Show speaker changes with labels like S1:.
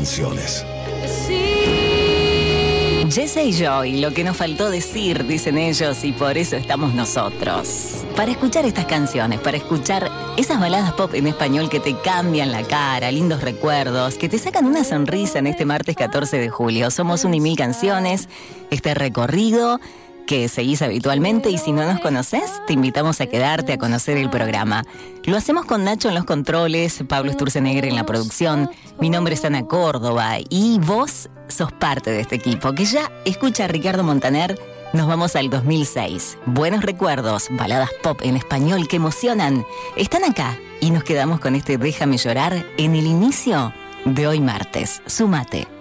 S1: canciones.
S2: Jesse y Joy, lo que nos faltó decir, dicen ellos, y por eso estamos nosotros. Para escuchar estas canciones, para escuchar esas baladas pop en español que te cambian la cara, lindos recuerdos, que te sacan una sonrisa en este martes 14 de julio. Somos 1 y 1000 canciones, este recorrido que seguís habitualmente, y si no nos conoces, te invitamos a quedarte a conocer el programa. Lo hacemos con Nacho en los controles, Pablo Sturzenegger en la producción. Mi nombre es Ana Córdoba y vos sos parte de este equipo que ya escucha a Ricardo Montaner. Nos vamos al 2006. Buenos recuerdos, baladas pop en español que emocionan. Están acá y nos quedamos con este Déjame llorar en el inicio de hoy martes. Súmate.